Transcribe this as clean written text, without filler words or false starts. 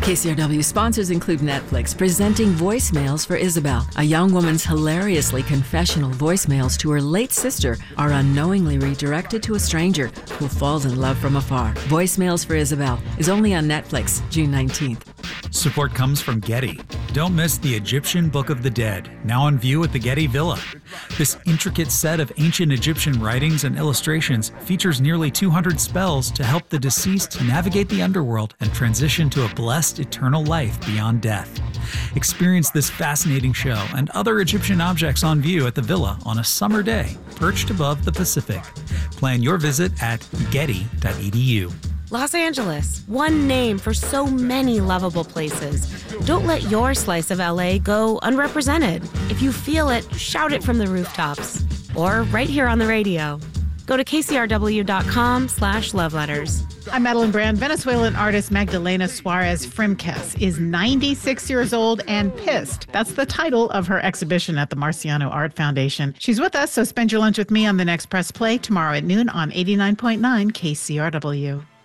KCRW sponsors include Netflix, presenting Voicemails for Isabel. A young woman's hilariously confessional voicemails to her late sister are unknowingly redirected to a stranger who falls in love from afar. Voicemails for Isabel is only on Netflix June 19th. Support comes from Getty. Don't miss the Egyptian Book of the Dead, now on view at the Getty Villa. This intricate set of ancient Egyptian writings and illustrations features nearly 200 spells to help the deceased navigate the underworld and transition to a blessed eternal life beyond death. Experience this fascinating show and other Egyptian objects on view at the Villa on a summer day, perched above the Pacific. Plan your visit at getty.edu. Los Angeles, one name for so many lovable places. Don't let your slice of LA go unrepresented. If you feel it, shout it from the rooftops. Or right here on the radio. Go to kcrw.com/loveletters. I'm Madeline Brand. Venezuelan artist Magdalena Suarez Frimkes is 96 years old and pissed. That's the title of her exhibition at the Marciano Art Foundation. She's with us, so spend your lunch with me on the next Press Play tomorrow at noon on 89.9 KCRW.